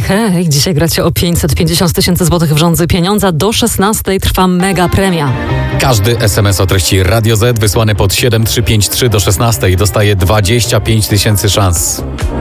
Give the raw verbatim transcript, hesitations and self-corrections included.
Hej, dzisiaj gracie o pięćset pięćdziesiąt tysięcy złotych w rządzy pieniądza. Do szesnastej trwa mega premia. Każdy es em es o treści Radio Z wysłany pod siedem trzy pięć trzy do szesnastej dostaje dwadzieścia pięć tysięcy szans.